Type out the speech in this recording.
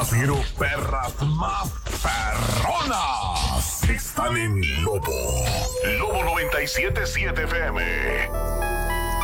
noticiero perras más perronas están en Lobo 97.7 FM.